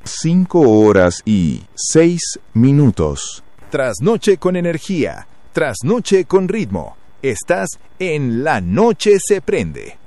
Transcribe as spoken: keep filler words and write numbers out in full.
cinco horas y seis minutos. Trasnoche con energía, trasnoche con ritmo. Estás en La Noche se prende.